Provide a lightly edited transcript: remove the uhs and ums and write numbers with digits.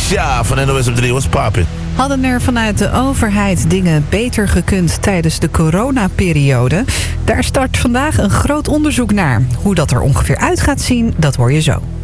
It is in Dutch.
Sja van NOS op 3, what's poppin'? Hadden er vanuit de overheid dingen beter gekund tijdens de coronaperiode? Daar start vandaag een groot onderzoek naar. Hoe dat er ongeveer uit gaat zien, dat hoor je zo.